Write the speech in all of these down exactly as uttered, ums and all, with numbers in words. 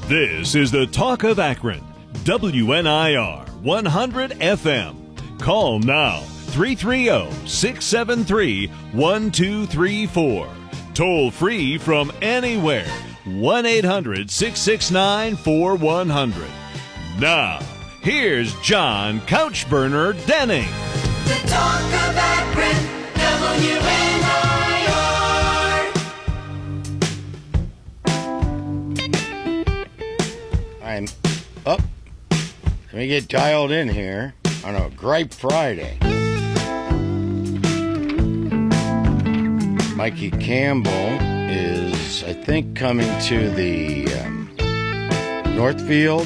This is the Talk of Akron, W N I R one hundred F M. Call now, three three zero, six seven three, one two three four. Toll free from anywhere, one eight hundred, six six nine, four one zero zero. Now, here's John Couchburner Denning. The Talk of Akron, W N I R. I'm up. Let me get dialed in here on a Gripe Friday. Mikey Campbell is, I think, coming to the um, Northfield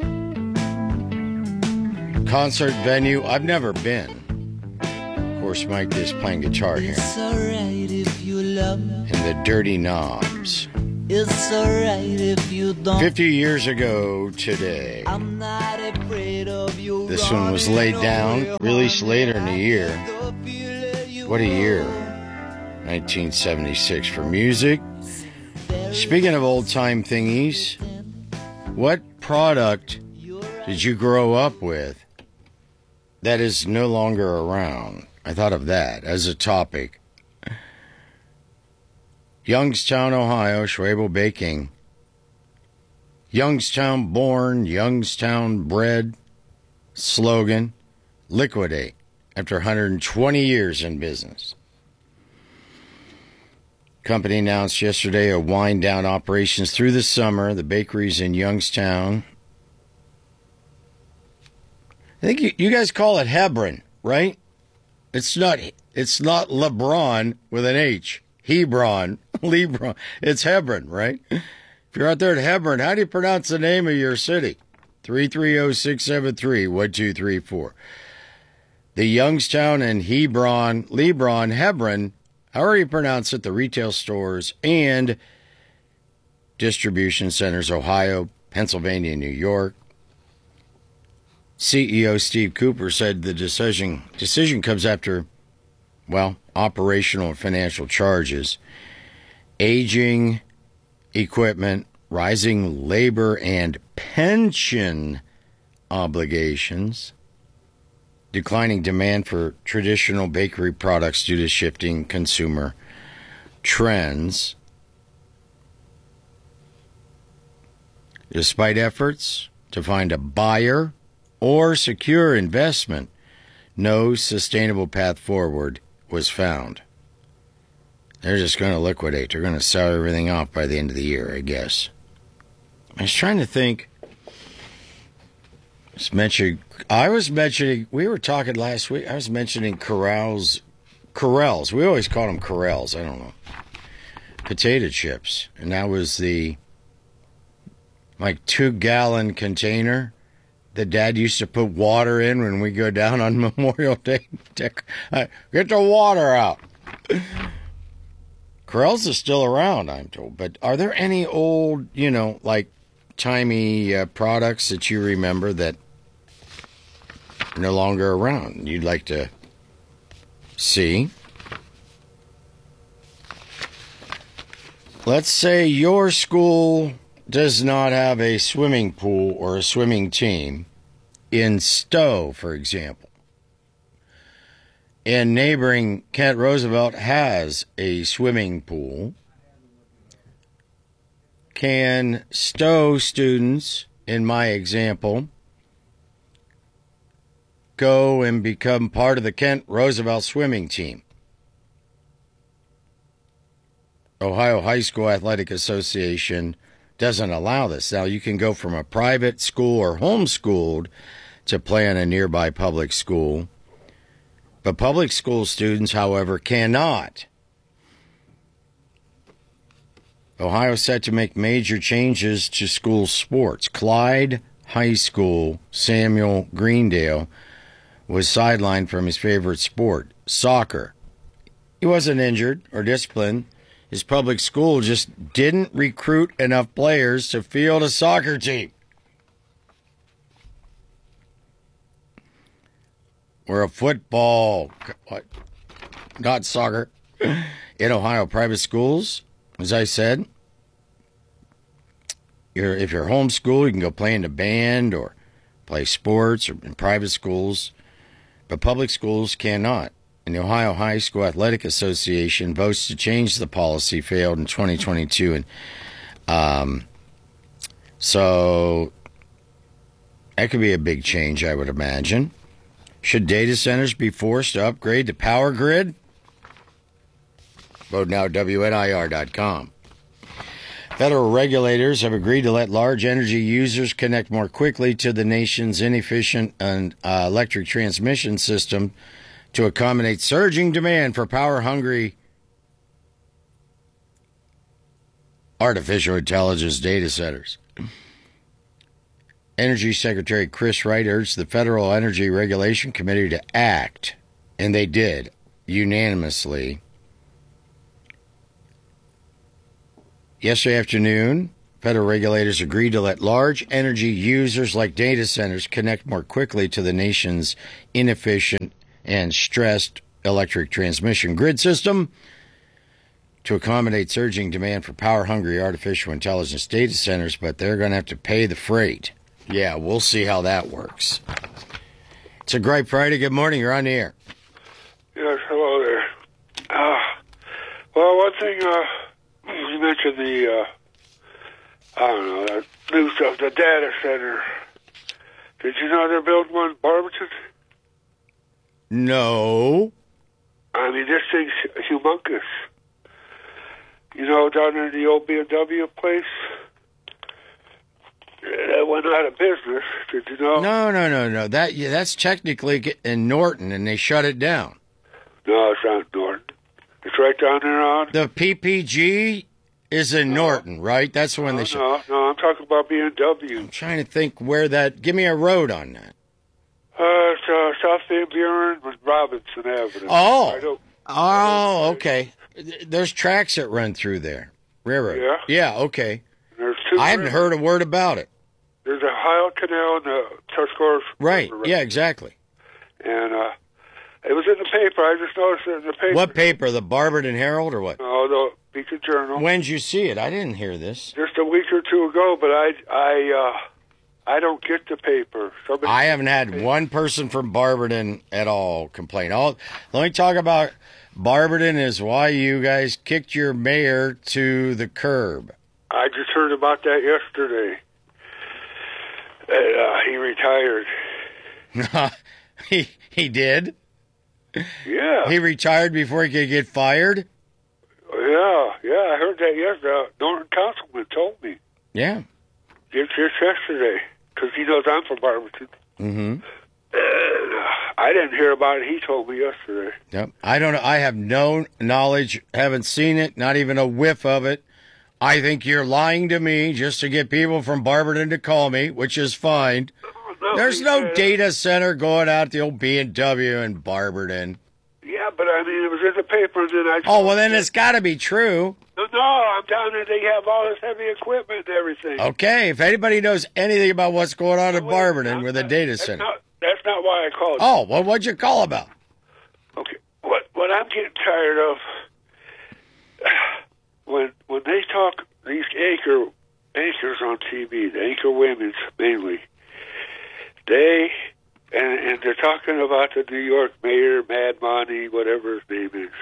concert venue. I've never been. Of course, Mike is playing guitar here. It's alright if you love me. And the Dirty Knobs. It's alright if you don't. Fifty years ago today, I'm not afraid of you. this one was laid down, released later in the year. What a year. nineteen seventy-six for music. Speaking of old-time thingies, what product did you grow up with that is no longer around? I thought of that as a topic. Youngstown, Ohio, Schwabel Baking. Youngstown born, Youngstown bred. Slogan, liquidate after one hundred twenty years in business. Company announced yesterday a wind down operations through the summer. The bakery's in Youngstown. I think you, you guys call it Hebron, right? It's not. It's not LeBron with an H. Hebron, Lebron. It's Hebron, right? If you're out there at Hebron, how do you pronounce the name of your city? three three zero, six seven three, one two three four. The Youngstown and Hebron, Lebron, Hebron. However you pronounce it, the retail stores and distribution centers, Ohio, Pennsylvania, New York. C E O Steve Cooper said the decision decision comes after, well, operational and financial charges, aging equipment, rising labor and pension obligations, declining demand for traditional bakery products due to shifting consumer trends. Despite efforts to find a buyer or secure investment, no sustainable path forward was found. They're just going to liquidate. They're going to sell everything off by the end of the year, I guess. I was trying to think. I was mentioning, I was mentioning, we were talking last week, I was mentioning Corrals, Corrals. We always call them Corrals, I don't know. Potato chips. And that was the, like, two-gallon container that Dad used to put water in when we go down on Memorial Day. Get the water out. Corrals is still around, I'm told. But are there any old, you know, like, timey uh, products that you remember that are no longer around you'd like to see? Let's say your school does not have a swimming pool or a swimming team in Stowe, for example. And neighboring Kent Roosevelt has a swimming pool. Can Stowe students, in my example, go and become part of the Kent Roosevelt swimming team? Ohio High School Athletic Association doesn't allow this. Now, you can go from a private school or homeschooled to play in a nearby public school. But public school students, however, cannot. Ohio set to make major changes to school sports. Clyde High School Samuel Greendale was sidelined from his favorite sport, soccer. He wasn't injured or disciplined. His public school just didn't recruit enough players to field a soccer team. We're a football, what? Not soccer. In Ohio, private schools, as I said, you're if you're homeschooled, you can go play in a band or play sports or in private schools, but public schools cannot. And the Ohio High School Athletic Association votes to change the policy failed in twenty twenty-two, and um, so that could be a big change, I would imagine. Should data centers be forced to upgrade the power grid? Vote now, W N I R dot com. Federal regulators have agreed to let large energy users connect more quickly to the nation's inefficient and, uh, electric transmission system to accommodate surging demand for power-hungry artificial intelligence data centers. Energy Secretary Chris Wright urged the Federal Energy Regulation Committee to act, and they did, unanimously. Yesterday afternoon, federal regulators agreed to let large energy users like data centers connect more quickly to the nation's inefficient and stressed electric transmission grid system to accommodate surging demand for power-hungry artificial intelligence data centers, but they're going to have to pay the freight. Yeah, we'll see how that works. It's a great Friday. Good morning. You're on the air. Yes, hello there. Uh, well, one thing, uh, you mentioned the, uh, I don't know, that new stuff, the data center. Did you know they're building one in Barberton? No. I mean, this thing's humongous. You know, down in the old B M W place? That went out of business. Did you know? No, no, no, no. That yeah, that's technically in Norton, and they shut it down. No, it's not Norton. It's right down there on. The P P G is in No. Norton, right? That's the one No, they shut. no, no, I'm talking about B M W. I'm trying to think where that. Give me a road on that. Uh, it's, uh, South Van Buren with Robinson Avenue. Oh. I don't, Oh, okay. There's tracks that run through there. Railroad. Yeah? Yeah. Okay. there's two. I haven't rivers. heard a word about it. There's a Ohio Canal and the Tuscarora Right. River. Yeah. Exactly. And uh, it was in the paper. I just noticed it in the paper. What paper? The Barberton Herald or what? Oh, the Beacon Journal. When'd you see it? I didn't hear this. Just a week or two ago, but I, I, uh, I don't get the paper. Somebody I haven't had one person from Barberton at all complain. All let me talk about Barberton is why you guys kicked your mayor to the curb. I just heard about that yesterday. And, uh, he retired. he he did. Yeah. He retired before he could get fired. Yeah, yeah, I heard that yesterday. Norton Councilman told me. Yeah. Just, just yesterday, because he knows I'm from Barberton. Mm-hmm. And, uh, I didn't hear about it. He told me yesterday. Yep. I don't know. I have no knowledge. Haven't seen it. Not even a whiff of it. I think you're lying to me just to get people from Barberton to call me, which is fine. Oh, no, There's he no said- data center going out the old B and W in Barberton. Yeah, but I mean, it was in the paper, and then I... Oh, well, then it's got to be true. No, no, I'm down there. They have all this heavy equipment and everything. Okay, if anybody knows anything about what's going on in Wait, Barberton I'm with a not- data that's center. Not, that's not why I called. Oh, well, what'd you call about? Okay, what what I'm getting tired of, when when they talk, these anchor anchors on T V, the anchor women's mainly, they, and, and they're talking about the New York mayor, Mad Money, whatever his name is.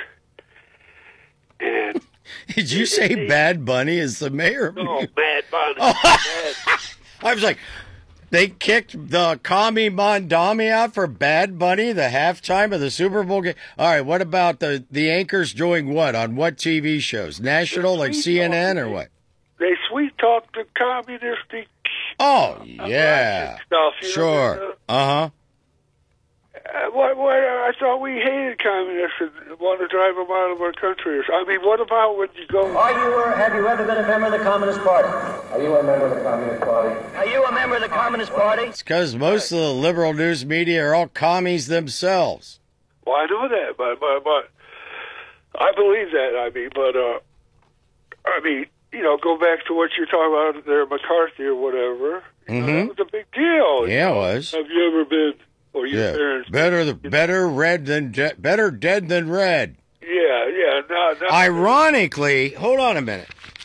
And Did you say Bad Bunny is the mayor? no, Mad Money. Oh. Mad. I was like, they kicked the Kami Mondami out for Bad Bunny, the halftime of the Super Bowl game. All right, what about the, the anchors doing what? On what T V shows? National, like C N N or what? They sweet talk the communistic Oh, yeah. stuff. You know, Sure. Uh-huh. Uh, what, what, I thought we hated communists and wanted to drive them out of our country. I mean, what about when you go... Are you or have you ever been a member of the Communist Party? Are you a member of the Communist Party? Are you a member of the Communist Party? It's because most of the liberal news media are all commies themselves. Well, I know that, but, but, but I believe that, I mean, but, uh, I mean, you know, go back to what you're talking about there, McCarthy or whatever. You know, Mhm. that was a big deal. Yeah, it was. Have you ever been, or your Yeah. parents... Better the better red than de- better dead than red. Yeah, yeah, no, no. Ironically, hold on a minute.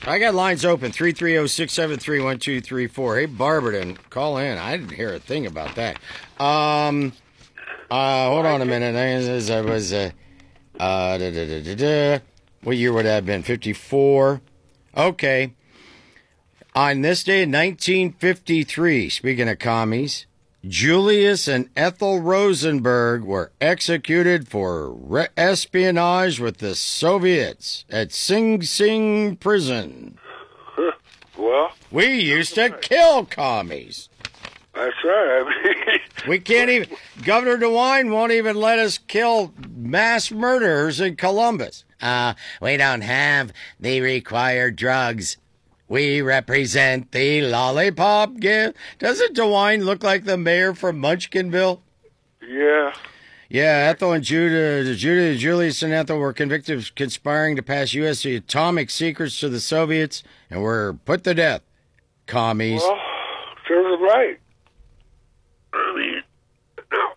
I got lines open, three three zero, six seven three, one two three four. Hey, Barberton, call in. I didn't hear a thing about that. Um, uh, hold on a minute. I was, uh, uh, da, da, da, da, da. What year would that have been? fifty-four. Okay. On this day in nineteen fifty-three, speaking of commies, Julius and Ethel Rosenberg were executed for re- espionage with the Soviets at Sing Sing prison. Well, We used to kill commies. that's right. I mean, We can't even, Governor DeWine won't even let us kill mass murderers in Columbus. Uh, we don't have the required drugs. We represent the lollipop gift. Doesn't DeWine look like the mayor from Munchkinville? yeah. Yeah, Ethel and Judah, Judah, Julius and Ethel were convicted of conspiring to pass U S atomic secrets to the Soviets and were put to death. Commies. Well, serves them right. I mean, no.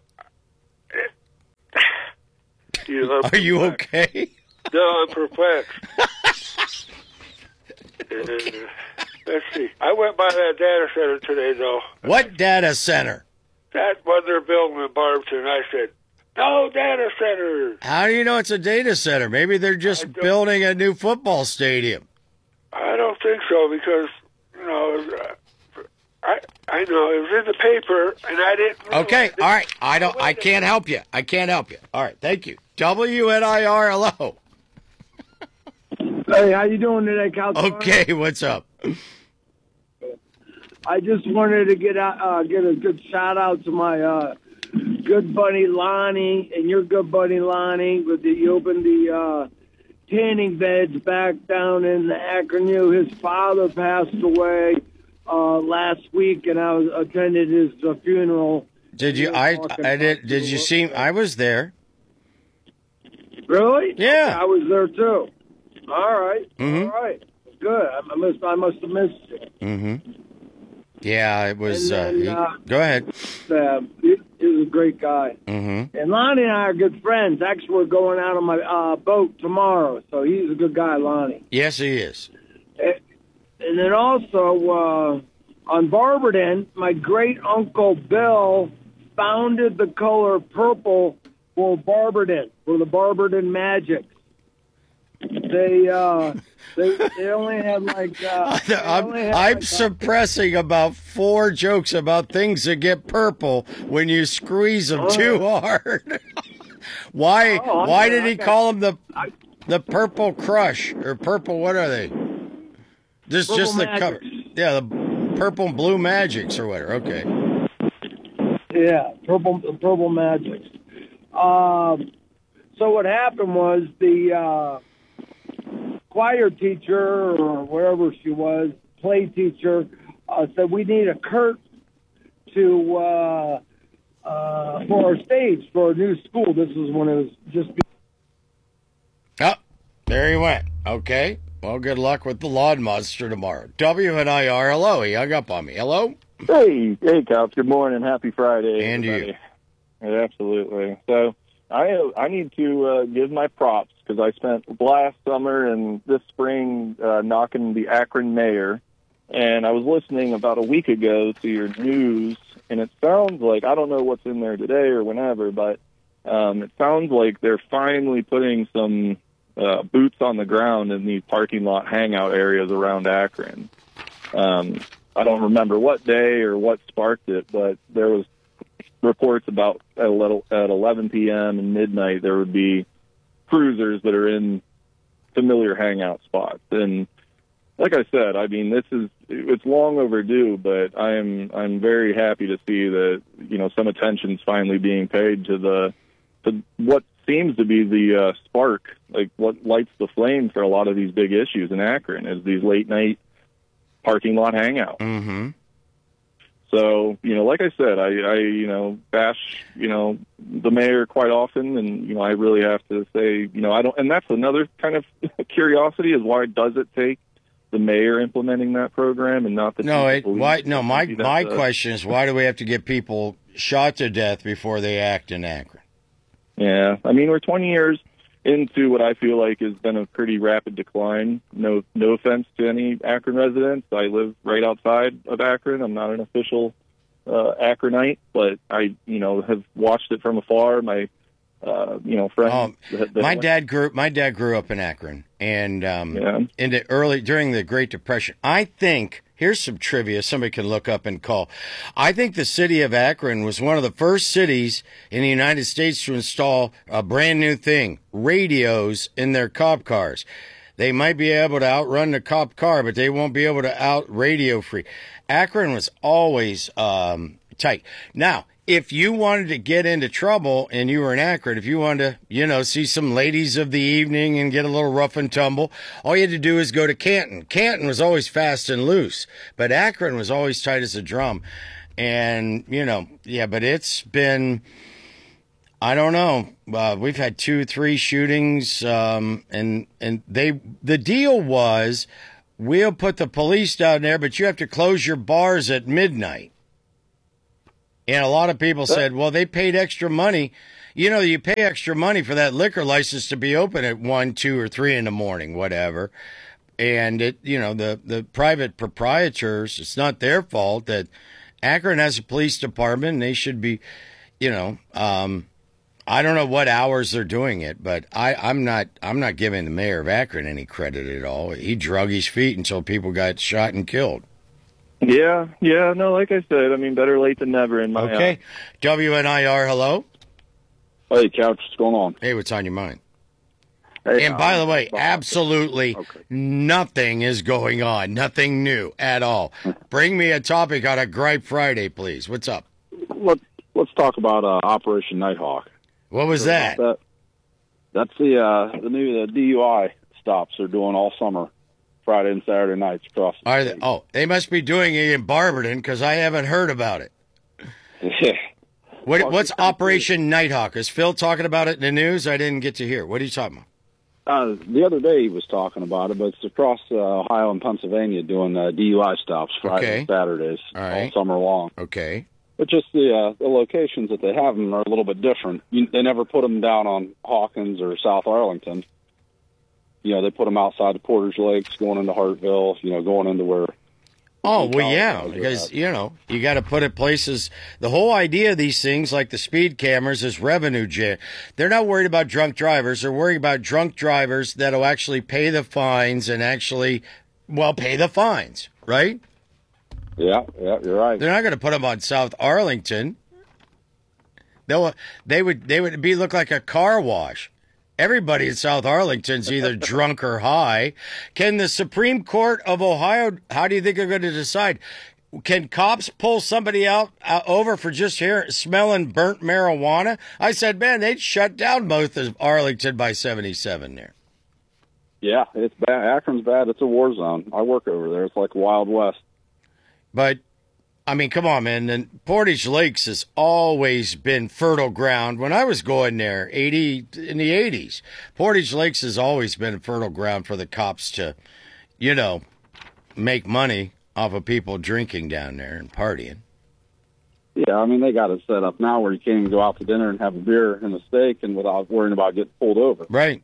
You know, Are you okay? No, I'm perplexed. uh, let's see. I went by that data center today, though. What data center? That one they're building in Barberton. I said, no data center. How do you know it's a data center? Maybe they're I just don't- building a new football stadium. I don't think so because, you know, uh, I I know it was in the paper and I didn't. realize Okay, it. all right. I don't. I can't help you. I can't help you. All right, thank you. W N I R. Hello. Hey, how you doing today, Cal? Okay, what's up? I just wanted to get out, uh, get a good shout out to my uh, good buddy Lonnie and your good buddy Lonnie. With the you opened the uh, tanning beds back down in the Akron U. His father passed away uh, last week, and I was attended his uh, funeral. Did you? I. I did. Did you see? I was there. Really? Yeah. I was there too. All right. Mhm. All right. Good. I I must. I must have missed it. Mm-hmm. Yeah, it was. And then, uh, he- uh, go ahead. Uh, he, he was a great guy. Mm-hmm. And Lonnie and I are good friends. Actually, we're going out on my uh, boat tomorrow, so he's a good guy, Lonnie. Yes, he is. And, and then also uh, on Barberton, my great uncle Bill founded the color purple for Barberton, for the Barberton Magic. They uh, they they only had like uh, they I'm, only had I'm like, suppressing about four jokes about things that get purple when you squeeze them Oh. too hard. why? Oh, I'm why sorry, did he I got- call them the I- the purple crush or purple? What are they? Just Purple just the Magics. cover. Yeah, the purple and blue magics or whatever. Okay. Yeah, purple purple magic. Um, so what happened was the uh, choir teacher or wherever she was, play teacher, uh, said we need a curtain to uh, uh, for our stage for our new school. This was when it was just. Oh, there he went. Okay. Well, good luck with the lawn monster tomorrow. W N I R. Hello. He hung up on me. Hello. Hey, hey, Cops. Good morning. Happy Friday, And you. everybody. Yeah, absolutely. So I I need to uh, give my props because I spent last summer and this spring uh, knocking the Akron mayor, and I was listening about a week ago to your news, and it sounds like, I don't know what's in there today or whenever, but um, it sounds like they're finally putting some uh, boots on the ground in the parking lot hangout areas around Akron. Um, I don't remember what day or what sparked it, but there was reports about at eleven p.m. and midnight there would be cruisers that are in familiar hangout spots. And like I said, I mean, this is, it's long overdue, but I am, I'm very happy to see that, you know, some attention's finally being paid to the, to what seems to be the uh, spark, like what lights the flame for a lot of these big issues in Akron is these late night parking lot hangouts. Mm-hmm. So, you know, like I said, I, I, you know, bash, you know, the mayor quite often, and, you know, I really have to say, you know, I don't, and that's another kind of curiosity is why does it take the mayor implementing that program and not the No, chief it, of police? why? No, my Maybe my that's a- question is why do we have to get people shot to death before they act in Akron? Yeah, I mean, we're twenty years, into what I feel like has been a pretty rapid decline. No, no offense to any Akron residents. I live right outside of Akron. I'm not an official uh, Akronite, but I, you know, have watched it from afar. My, uh, you know, friends. Oh, that, that my went, dad grew. My dad grew up in Akron, and um, Yeah. in the early during the Great Depression. I think here's some trivia somebody can look up and call. I think the city of Akron was one of the first cities in the United States to install a brand new thing: radios in their cop cars. They might be able to outrun the cop car, but they won't be able to out radio free. Akron was always um, tight. Now, if you wanted to get into trouble and you were in Akron, if you wanted to, you know, see some ladies of the evening and get a little rough and tumble, all you had to do is go to Canton. Canton was always fast and loose, but Akron was always tight as a drum. And, you know, yeah, but it's been, I don't know. Uh, we've had two, three shootings, um, and and they the deal was we'll put the police down there, but you have to close your bars at midnight. And a lot of people said, well, they paid extra money. You know, you pay extra money for that liquor license to be open at one, two, or three in the morning, whatever. And it, you know, the the private proprietors, it's not their fault that Akron has a police department, and they should be, you know. Um, I don't know what hours they're doing it, but I, I'm not I'm not giving the mayor of Akron any credit at all. He drug his feet until people got shot and killed. Yeah, yeah, no, like I said, I mean, better late than never in my Okay. eyes. W N I R, hello. Hey, Couch, what's going on? Hey, what's on your mind? Hey, And by um, the way, Bob. absolutely Okay. nothing is going on. Nothing new at all. Bring me a topic on a Gripe Friday, please. What's up? Let's, let's talk about uh, Operation Nighthawk. What was that? that? That's the uh, the new the D U I stops they're doing all summer, Friday and Saturday nights across the Are they, state. oh, they must be doing it in Barberton because I haven't heard about it. Yeah. What, Well, what's it's- Operation Nighthawk? Is Phil talking about it in the news? I didn't get to hear. What are you talking about? Uh, the other day he was talking about it, but it's across uh, Ohio and Pennsylvania doing uh, D U I stops Friday Okay. and Saturdays All right. all summer long. Okay. But just the uh, the locations that they have them are a little bit different. You, they never put them down on Hawkins or South Arlington. You know, they put them outside of Portage Lakes, going into Hartville. You know, going into where. Oh, Some well, yeah, colleges are because, at. you know, you got to put it places. The whole idea of these things, like the speed cameras, is revenue gen. They're not worried about drunk drivers. They're worried about drunk drivers that'll actually pay the fines and actually, well, pay the fines, right? Yeah, yeah, you're right. They're not going to put them on South Arlington. They'll, they would they would be look like a car wash. Everybody in South Arlington's either drunk or high. Can the Supreme Court of Ohio, how do you think they're going to decide? Can cops pull somebody out uh, over for just here smelling burnt marijuana? I said, man, they'd shut down both of Arlington by seventy-seven there. Yeah, it's bad. Akron's bad. It's a war zone. I work over there. It's like Wild West. But, I mean, come on, man. And Portage Lakes has always been fertile ground. When I was going there, eighty in the eighties, Portage Lakes has always been fertile ground for the cops to, you know, make money off of people drinking down there and partying. Yeah, I mean, they got it set up now where you can't even go out to dinner and have a beer and a steak and without worrying about getting pulled over. Right.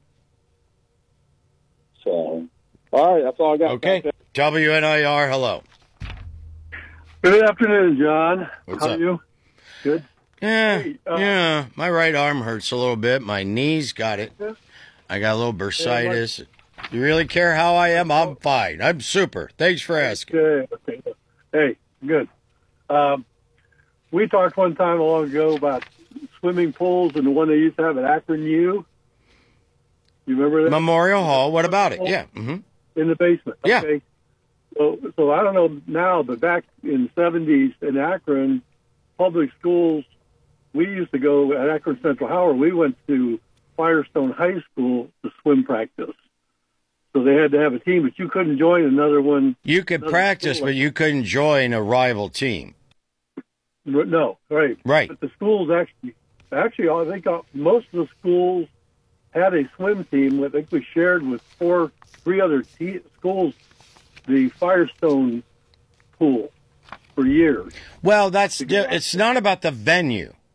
So, all right, that's all I got. Okay. W N I R, hello. Good afternoon, John. What's How up? are you? Good. Yeah, Hey, uh, yeah. My right arm hurts a little bit. My knees got it. I got a little bursitis. You really care how I am? I'm fine. I'm super. Thanks for asking. Okay. okay. Hey, good. Um, we talked one time a long ago about swimming pools and the one they used to have at Akron U. You remember that? Memorial Hall. What about it? Yeah. hmm In the basement. Yeah. Okay. So, so I don't know now, but back in the seventies in Akron, public schools, we used to go at Akron Central Howard. We went to Firestone High School to swim practice. So they had to have a team, but you couldn't join another one. You could Another practice, school. but you couldn't join a rival team. No, right. Right. But the schools actually, actually, I think uh, most of the schools had a swim team. I think we shared with four, three other te- schools the Firestone pool for years. Well, that's di- it's not about the venue.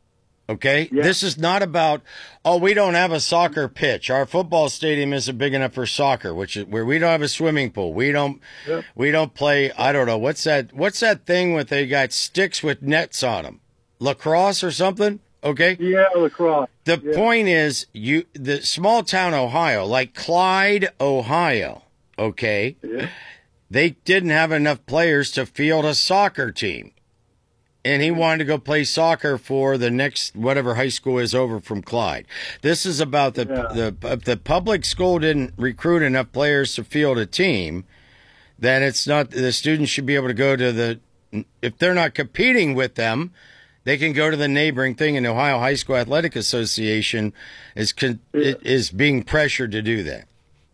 Okay? Yeah. This is not about, oh, we don't have a soccer pitch. Our football stadium isn't big enough for soccer, which is where we don't have a swimming pool. We don't Yeah. we don't play, I don't know, what's that what's that thing with they got sticks with nets on them? Lacrosse or something? Okay? Yeah, lacrosse. The Yeah. point is, you the small town Ohio, like Clyde, Ohio, okay? Yeah. They didn't have enough players to field a soccer team. And he wanted to go play soccer for the next whatever high school is over from Clyde. This is about the Yeah. the if the public school didn't recruit enough players to field a team, then it's not the students should be able to go to the if they're not competing with them, they can go to the neighboring thing. And the Ohio High School Athletic Association is con, Yeah. is being pressured to do that.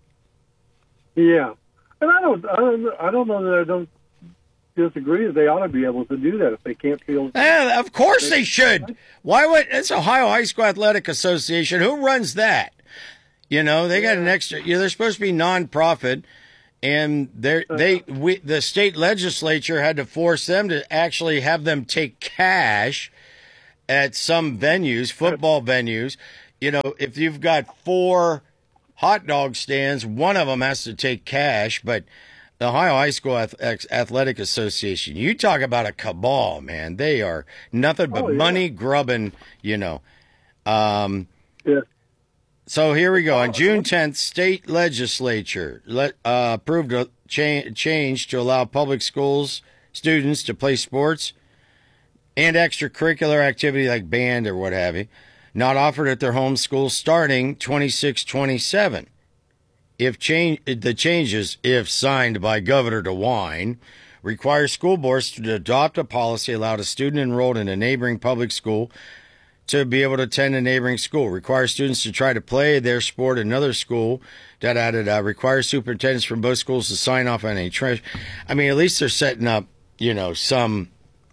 Yeah, and I don't, I don't, I don't know that I don't disagree that they ought to be able to do that if they can't field. Eh, of course they should. Why would it's Ohio High School Athletic Association? Who runs that? You know, they got an extra. You know, they're supposed to be nonprofit, and they they we, the state legislature had to force them to actually have them take cash at some venues, football venues. You know, if you've got four hot dog stands, one of them has to take cash, but the Ohio High School Athletic Association, you talk about a cabal, man. They are nothing but Oh, yeah. money grubbing, you know. Um, Yeah. so here we go. On June tenth, state legislature let, uh, approved a cha- change to allow public schools students to play sports and extracurricular activity like band or what have you, not offered at their home schools starting twenty-six twenty-seven. If change the changes, if signed by Governor DeWine, require school boards to adopt a policy allowed a student enrolled in a neighboring public school to be able to attend a neighboring school. Require students to try to play their sport in another school. Da da da da. Require superintendents from both schools to sign off on any trash. I mean, at least they're setting up, you know, some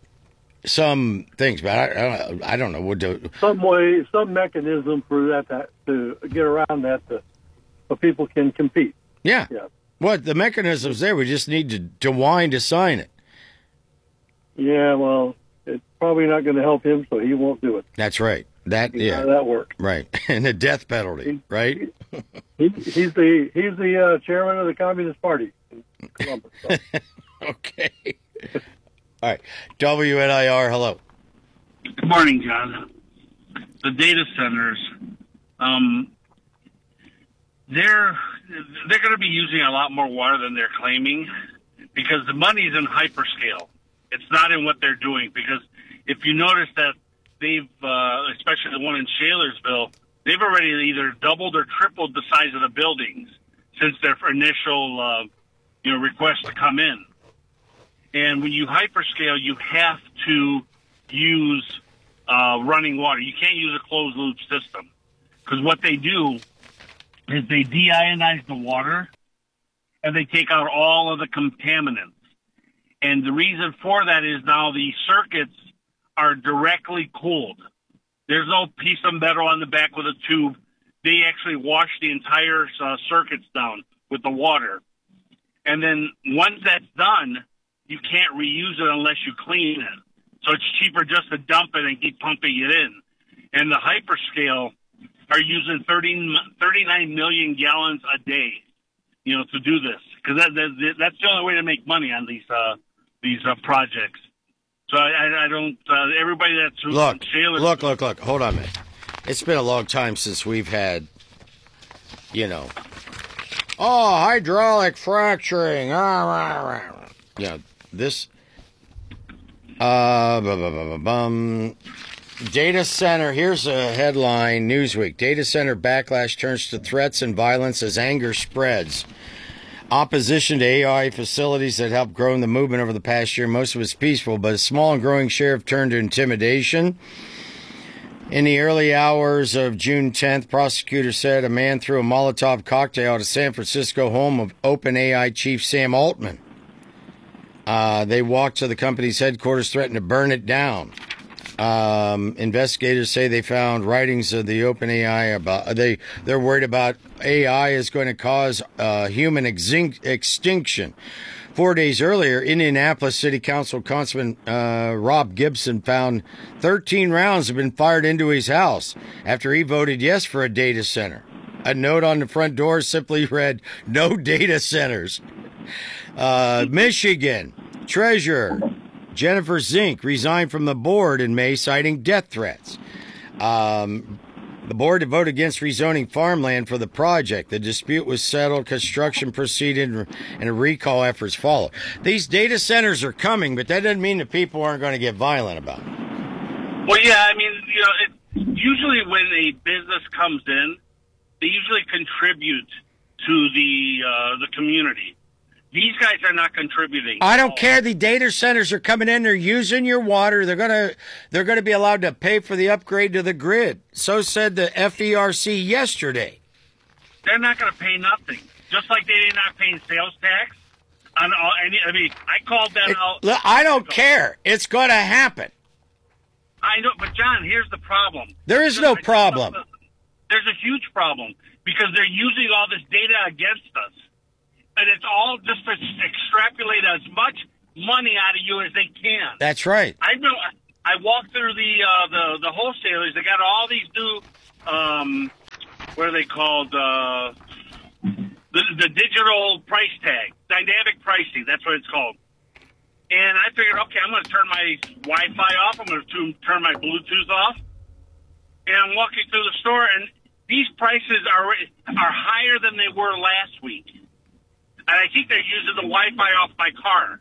some things. But I, I don't, I don't know what to. Some way, some mechanism for that, that to get around that, to, so people can compete. Yeah. Yeah. What the mechanism's there? We just need to DeWine to sign it. Yeah. Well, it's probably not going to help him, so he won't do it. That's right. That You know yeah. how that works. Right. And the death penalty. Right. He, he's the he's the uh, chairman of the Communist Party in Columbus. So. Okay. All right. W N I R. Hello. Good morning, John. The data centers, um, they're they're going to be using a lot more water than they're claiming because the money's in hyperscale. It's not in what they're doing because if you notice that they've, uh, especially the one in Shalersville, they've already either doubled or tripled the size of the buildings since their initial, uh, you know, request to come in. And when you hyperscale, you have to use uh, running water. You can't use a closed loop system because what they do is they deionize the water and they take out all of the contaminants. And the reason for that is now the circuits are directly cooled. There's no piece of metal on the back with a tube. They actually wash the entire uh, circuits down with the water. And then once that's done, you can't reuse it unless you clean it. So it's cheaper just to dump it and keep pumping it in. And the hyperscale are using thirty, thirty-nine million gallons a day, you know, to do this. Because that, that, that's the only way to make money on these uh, these uh, projects. So I, I, I don't, uh, everybody that's... Look, Shale look, look, look. Hold on a minute. It's been a long time since we've had, you know, oh, hydraulic fracturing. Ah, rah, rah, rah. You know, this, uh, bum, bum, bum, bum. Data center, here's a headline, Newsweek. Data center backlash turns to threats and violence as anger spreads. Opposition to A I facilities that helped grow the movement over the past year. Most of it's peaceful, but a small and growing share have turned to intimidation. In the early hours of June tenth, prosecutors said a man threw a Molotov cocktail at a San Francisco home of OpenAI chief Sam Altman. Uh, they walked to the company's headquarters, threatened to burn it down. Um, investigators say they found writings of the OpenAI about they they're worried about A I is going to cause uh, human exin- extinction. Four days earlier, Indianapolis City Council Councilman uh, Rob Gibson found thirteen rounds had been fired into his house after he voted yes for a data center. A note on the front door simply read, "No data centers." Uh, Michigan Treasurer Jennifer Zink resigned from the board in May, citing death threats. Um, the board voted against rezoning farmland for the project. The dispute was settled, construction proceeded, and recall efforts followed. These data centers are coming, but that doesn't mean that people aren't going to get violent about it. Well, yeah, I mean, you know, it, usually when a business comes in, they usually contribute to the uh, the community. These guys are not contributing. I don't care. The data centers are coming in. They're using your water. They're gonna they're gonna be allowed to pay for the upgrade to the grid. So said the F E R C yesterday. They're not going to pay nothing. Just like they did not paying sales tax on all. Any, I mean, I called them It, out. look, I don't care. It's going to happen. I know, but John, here's the problem. There is no problem. There's a huge problem because they're using all this data against us. And it's all just to extrapolate as much money out of you as they can. That's right. I know. I walked through the uh, the the wholesalers. They got all these new, um, what are they called? Uh, the the digital price tag, dynamic pricing. That's what it's called. And I figured, okay, I'm going to turn my Wi-Fi off. I'm going to turn my Bluetooth off. And I'm walking through the store, and these prices are are higher than they were last week. And I think they're using the Wi-Fi off my car.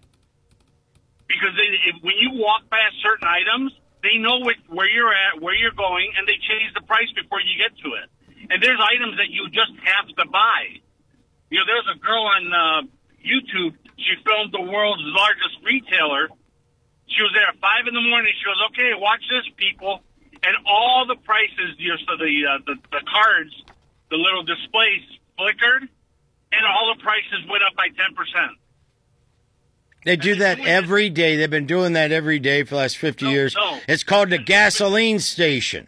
Because they, if, when you walk past certain items, they know which, where you're at, where you're going, and they change the price before you get to it. And there's items that you just have to buy. You know, there's a girl on uh, YouTube. She filmed the world's largest retailer. She was there at five in the morning. She goes, okay, watch this, people. And all the prices, you know, so the, uh, the, the cards, the little displays flickered. And all the prices went up by ten percent. They do that every day. They've been doing that every day for the last fifty no, years. No. It's called the gasoline station.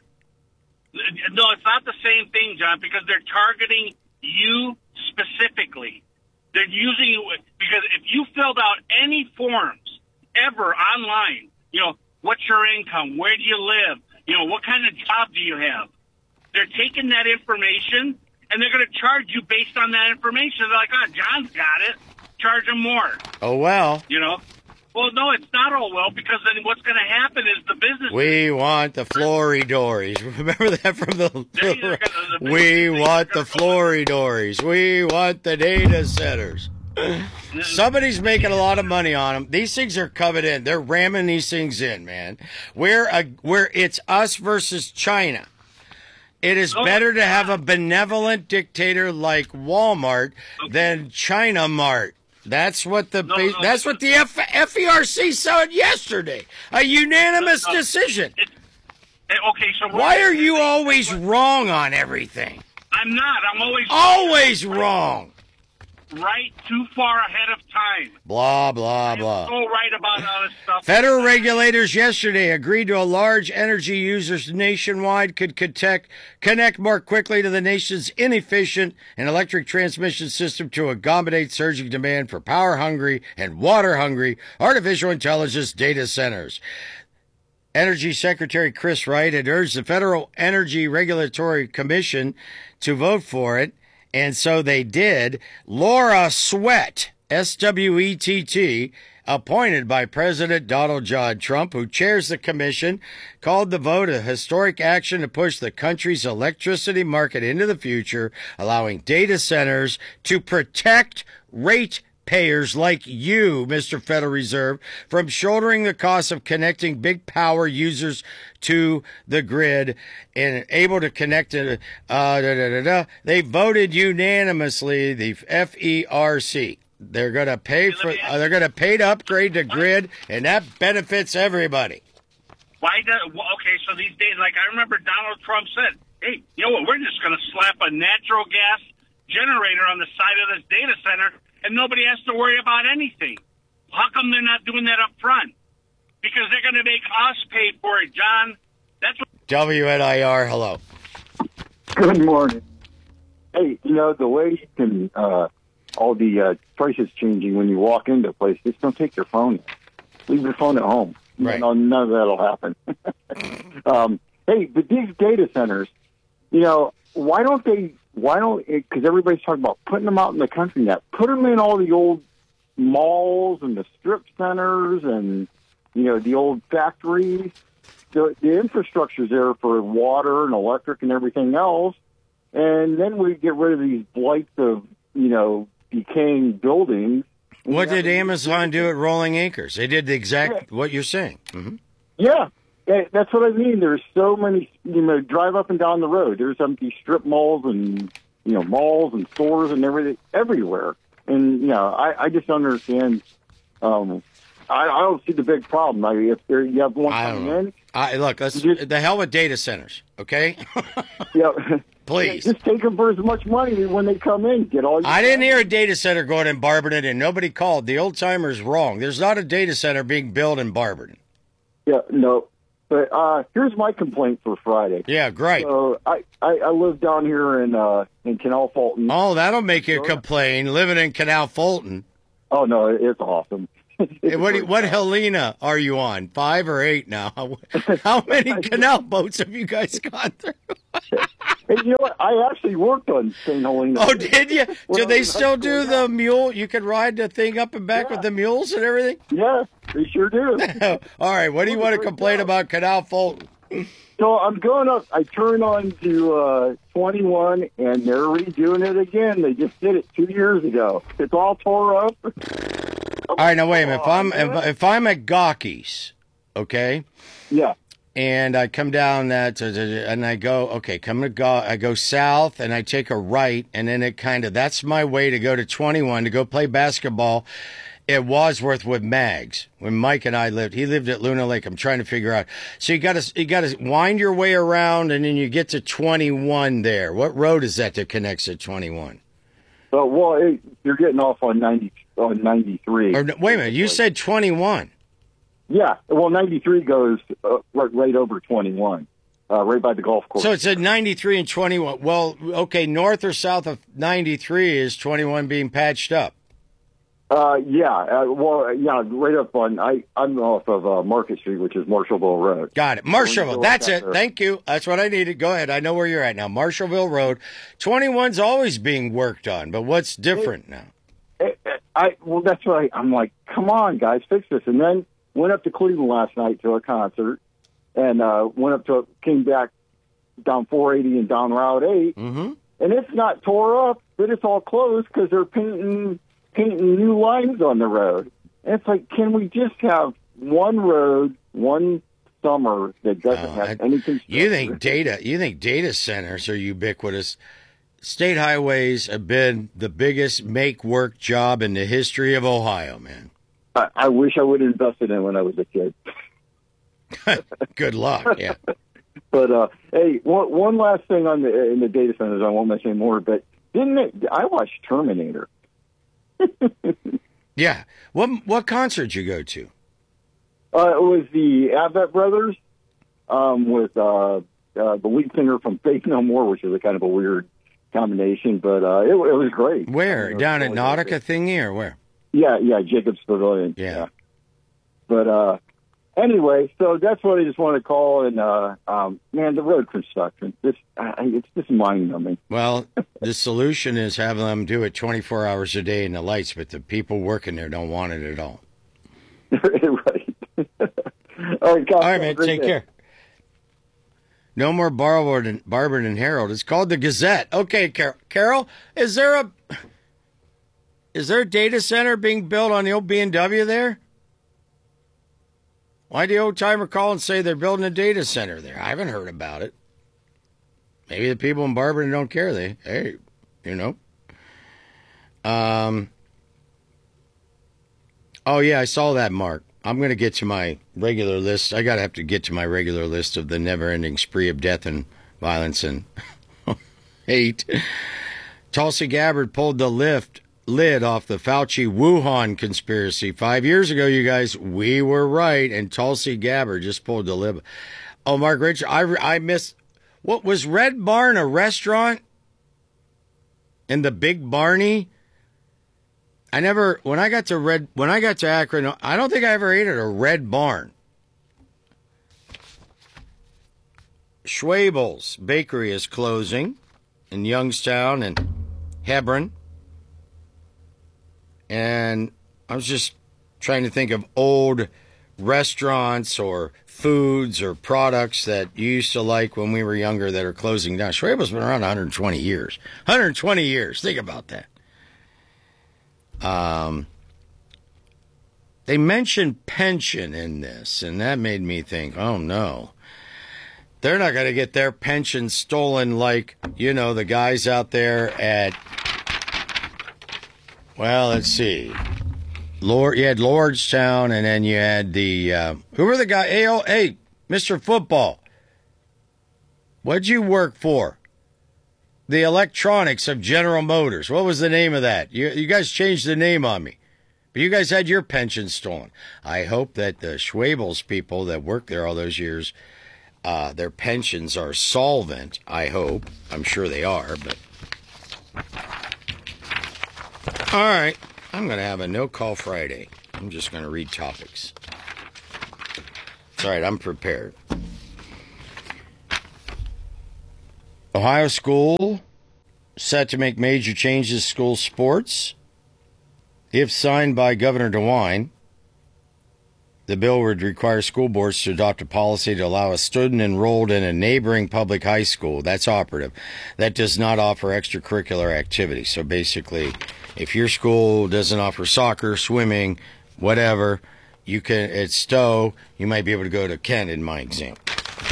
No, it's not the same thing, John, because they're targeting you specifically. They're using you because if you filled out any forms ever online, you know, what's your income? Where do you live? You know, what kind of job do you have? They're taking that information and they're going to charge you based on that information. They're like, oh, John's got it. Charge him more. Oh, well. You know? Well, no, it's not all well, because then what's going to happen is the business... We want the Floridores. Remember that from the... Gonna, the we want the Floridores. We want the data centers. Somebody's making a lot of money on them. These things are coming in. They're ramming these things in, man. We're, a, we're It's us versus China. It is better to have a benevolent dictator like Walmart than China Mart. That's what the no, no, that's what the F, FERC said yesterday. A unanimous no, no. decision. It, it, okay, so why are you always wrong on everything? I'm not. I'm always always wrong. Right, too far ahead of time. Blah blah blah. So right about all this stuff. Federal regulators yesterday agreed to a large energy users nationwide could connect connect more quickly to the nation's inefficient and electric transmission system to accommodate surging demand for power-hungry and water-hungry artificial intelligence data centers. Energy Secretary Chris Wright had urged the Federal Energy Regulatory Commission to vote for it, and so they did. Laura Sweat, S W E T T, appointed by President Donald John Trump, who chairs the commission, called the vote a historic action to push the country's electricity market into the future, allowing data centers to protect rate payers like you, Mister Federal Reserve, from shouldering the cost of connecting big power users to the grid and able to connect to, uh, da, da, da, da. They voted unanimously, the F E R C. They're going to pay for, uh, they're going to pay to upgrade the grid, and that benefits everybody. Why do, okay, so these days, like I remember Donald Trump said, hey, you know what, we're just going to slap a natural gas generator on the side of this data center, and nobody has to worry about anything. How come they're not doing that up front? Because they're going to make us pay for it, John. That's what... W N I R, hello. Good morning. Hey, you know, the way you can uh, all the uh, prices changing when you walk into a place. Just don't take your phone. Leave your phone at home. Right. No, none of that'll happen. um, hey, but these data centers, you know, why don't they? Why don't? Because everybody's talking about putting them out in the country now. Put them in all the old malls and the strip centers and you know the old factories. The, the infrastructure's there for water and electric and everything else, and then we get rid of these blights of you know decaying buildings. What did Amazon do at Rolling Acres? They did the exact yeah. what you're saying. Mm-hmm. Yeah, that's what I mean. There's so many. You know, drive up and down the road. There's empty strip malls and you know malls and stores and everything everywhere. And you know, I, I just don't understand. Um, I, I don't see the big problem. I mean, if there, you have one coming in. I, look, let's, just, the hell with data centers, okay? Yeah. Please. Just take them for as much money when they come in. Get all. Your I didn't hear a data center going in Barberton, and nobody called. The old timer's wrong. There's not a data center being built in Barberton. Yeah, no. But uh, here's my complaint for Friday. Yeah, great. So I, I, I live down here in uh, in Canal Fulton. Oh, that'll make you complain, living in Canal Fulton. Oh, no, it's awesome. Hey, what what Helena are you on? Five or eight now? How many canal boats have you guys gone through? Hey, you know what? I actually worked on Saint Helena. Oh, did you? Do they still do the mule? You can ride the thing up and back yeah. with the mules and everything? Yeah, they sure do. All right, what do you want to complain about Canal Fulton? So I'm going up. I turn on to uh, twenty-one, and they're redoing it again. They just did it two years ago. It's all tore up. All right, now wait a minute. If I'm if, if I'm at Gawkey's, okay, yeah, and I come down that and I go okay, come to go, I go south and I take a right, and then it kind of that's my way to go to twenty-one to go play basketball at Wadsworth with Mags. When Mike and I lived, he lived at Luna Lake. I'm trying to figure out. So you got to you got to wind your way around, and then you get to twenty-one there. What road is that that connects at twenty-one? Uh, well, it, you're getting off on ninety on ninety-three. Or, wait a minute, you said twenty-one. Yeah, well, ninety-three goes uh, right, right over twenty-one, uh, right by the golf course. So it's at ninety-three and twenty-one. Well, okay, north or south of ninety-three is twenty-one being patched up. Uh, yeah, uh, well, yeah, right up on, I, I'm off of uh, Market Street, which is Marshallville Road. Got it. Marshallville, that's it. There. Thank you. That's what I needed. Go ahead. I know where you're at now. Marshallville Road. twenty-one's always being worked on, but what's different now? I, I Well, that's right. I'm like, come on, guys, fix this. And then went up to Cleveland last night to a concert, and uh, went up to, came back down four eighty and down Route eight, mm-hmm. and it's not tore up, but it's all closed because they're painting... painting new lines on the road. And it's like, can we just have one road, one summer that doesn't oh, have I, any construction? You think data you think data centers are ubiquitous. State highways have been the biggest make work job in the history of Ohio, man. I, I wish I would have invested in it when I was a kid. Good luck, yeah. But uh, hey, one, one last thing on the in the data centers, I won't mention more, but didn't it, I watched Terminator. Yeah. What what concert you go to? Uh, it was the Avett Brothers um, with uh, uh, the lead singer from Faith No More, which is a kind of a weird combination, but uh, it, it was great. Where? I mean, down at Nautica thingy or where? Yeah, yeah, Jacobs Pavilion. Yeah. yeah. But uh, anyway, so that's what I just want to call. And uh, um, man, the road construction, this uh, it's just mind numbing. Well, the solution is having them do it twenty-four hours a day in the lights, but the people working there don't want it at all. Right. All right, all right, man. Take day. care. No more Barberton, Barberton Herald. It's called the Gazette. Okay, Carol. Carol, is there a is there a data center being built on the old B and W there? Why'd the old timer call and say they're building a data center there? I haven't heard about it. Maybe the people in Barberton don't care. They, hey, you know. Um. Oh, yeah, I saw that, Mark. I'm going to get to my regular list. I got to have to get to my regular list of the never-ending spree of death and violence and hate. Tulsi Gabbard pulled the lift lid off the Fauci Wuhan conspiracy. Five years ago, you guys, we were right, and Tulsi Gabbard just pulled the lid. Oh, Mark Richard, I, I missed... What, was Red Barn a restaurant? In the Big Barney? I never, when I got to Red, when I got to Akron, I don't think I ever ate at a Red Barn. Schwabel's Bakery is closing in Youngstown and Hebron. And I was just trying to think of old restaurants or foods or products that you used to like when we were younger that are closing down. Schwabel's been around one hundred twenty years. one hundred twenty years. Think about that. Um, they mentioned pension in this, and that made me think, oh, no. They're not going to get their pension stolen like, you know, the guys out there at, well, let's see. Lord, you had Lordstown, and then you had the, uh, who were the guys? Hey, oh, hey, Mister Football. What'd you work for? The electronics of General Motors. What was the name of that? You, you guys changed the name on me. But you guys had your pension stolen. I hope that the Schwabel's people that worked there all those years, uh, their pensions are solvent, I hope. I'm sure they are, but... All right. I'm going to have a no-call Friday. I'm just going to read topics. It's all right. I'm prepared. Ohio school set to make major changes to school sports. If signed by Governor DeWine, the bill would require school boards to adopt a policy to allow a student enrolled in a neighboring public high school, that's operative, that does not offer extracurricular activities. So basically, if your school doesn't offer soccer, swimming, whatever, you can, at Stowe, you might be able to go to Kent in my example.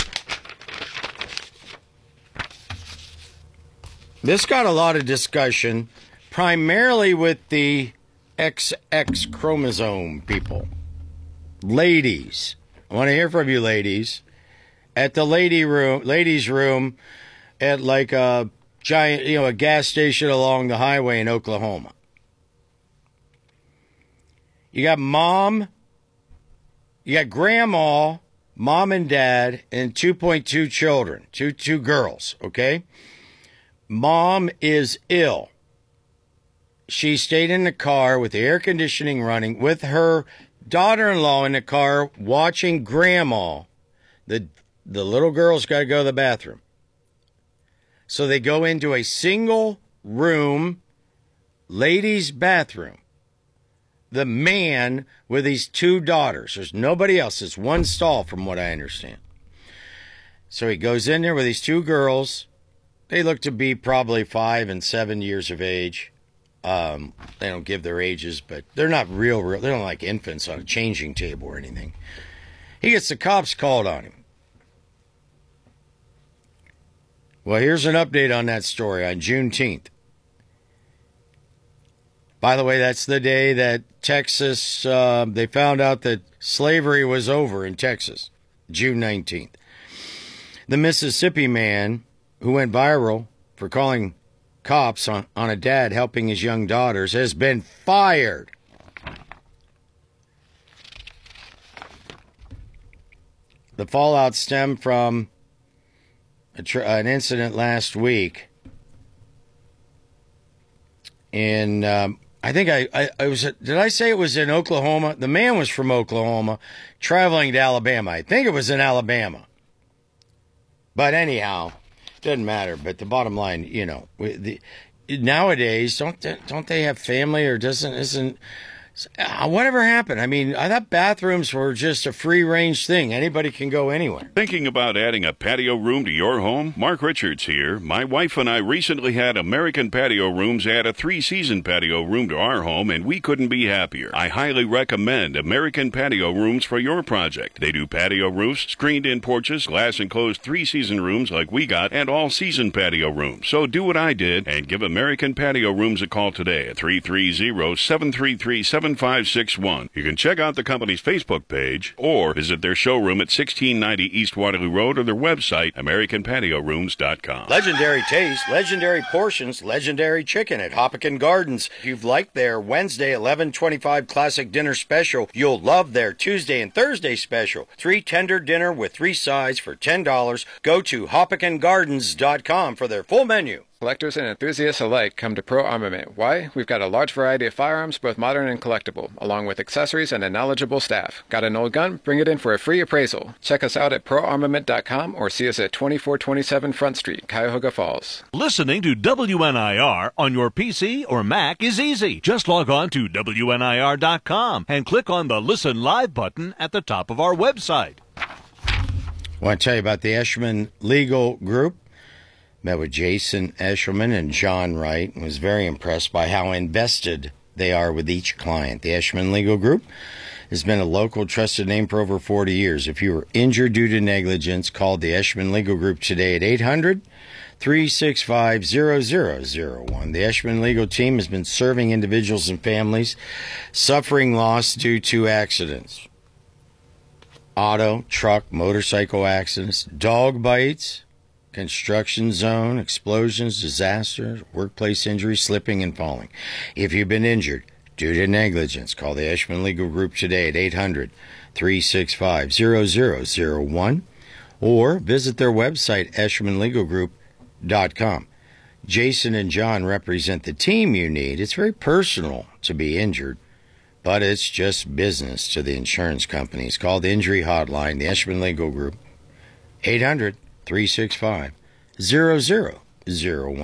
This got a lot of discussion, primarily with the X X chromosome people. Ladies, I want to hear from you ladies. At the lady room, ladies' room at like a giant, you know, a gas station along the highway in Oklahoma. You got mom, you got grandma, mom and dad, and two point two children, two, two girls, okay? Mom is ill. She stayed in the car with the air conditioning running with her daughter-in-law in the car watching grandma. The, the little girl's got to go to the bathroom. So they go into a single room ladies' bathroom. The man with his two daughters. There's nobody else. It's one stall from what I understand. So he goes in there with these two girls. They look to be probably five and seven years of age. Um, they don't give their ages, but they're not real, real. They're not like infants on a changing table or anything. He gets the cops called on him. Well, here's an update on that story on Juneteenth. By the way, that's the day that Texas, uh, they found out that slavery was over in Texas, June nineteenth. The Mississippi man who went viral for calling cops on, on a dad helping his young daughters has been fired. The fallout stemmed from a tr- an incident last week in, um, I think I, I, I was, did I say it was in Oklahoma? The man was from Oklahoma traveling to Alabama. I think it was in Alabama. But anyhow, doesn't matter. But the bottom line, you know, the, nowadays, don't don't they have family or doesn't, isn't, uh, whatever happened? I mean, I thought bathrooms were just a free-range thing. Anybody can go anywhere. Thinking about adding a patio room to your home? Mark Richards here. My wife and I recently had American Patio Rooms add a three-season patio room to our home, and we couldn't be happier. I highly recommend American Patio Rooms for your project. They do patio roofs, screened-in porches, glass-enclosed three-season rooms like we got, and all-season patio rooms. So do what I did and give American Patio Rooms a call today at three three zero, seven three three, seven five six one. You can check out the company's Facebook page or visit their showroom at sixteen ninety East Waterloo Road or their website, american patio rooms dot com. Legendary taste, legendary portions, legendary chicken at Hoppican Gardens. If you've liked their Wednesday eleven twenty-five classic dinner special, you'll love their Tuesday and Thursday special. Three tender dinner with three sides for ten dollars. Go to hoppican gardens dot com for their full menu. Collectors and enthusiasts alike come to Pro Armament. Why? We've got a large variety of firearms, both modern and collectible, along with accessories and a knowledgeable staff. Got an old gun? Bring it in for a free appraisal. Check us out at pro armament dot com or see us at twenty-four twenty-seven Front Street, Cuyahoga Falls. Listening to W N I R on your P C or Mac is easy. Just log on to W N I R dot com and click on the Listen Live button at the top of our website. I want to tell you about the Eshelman Legal Group. Met with Jason Eshelman and John Wright and was very impressed by how invested they are with each client. The Eshelman Legal Group has been a local trusted name for over forty years. If you were injured due to negligence, call the Eshelman Legal Group today at eight hundred, three six five, zero zero zero one. The Eshelman Legal Team has been serving individuals and families suffering loss due to accidents. Auto, truck, motorcycle accidents, dog bites, construction zone, explosions, disasters, workplace injuries, slipping and falling. If you've been injured due to negligence, call the Eshelman Legal Group today at eight hundred, three six five, zero zero zero one or visit their website, eshelman legal group dot com. Jason and John represent the team you need. It's very personal to be injured, but it's just business to the insurance companies. Call the injury hotline, the Eshelman Legal Group, eight hundred, three six five, zero zero zero one.